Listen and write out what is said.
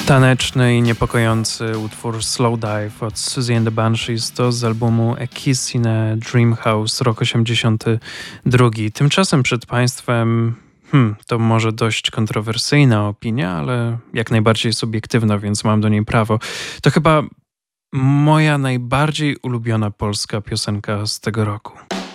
Taneczny i niepokojący utwór Slow Dive od Susie and the Banshees to z albumu A Kiss in a Dream House, rok 82. Tymczasem przed państwem, to może dość kontrowersyjna opinia, ale jak najbardziej subiektywna, więc mam do niej prawo. To chyba moja najbardziej ulubiona polska piosenka z tego roku.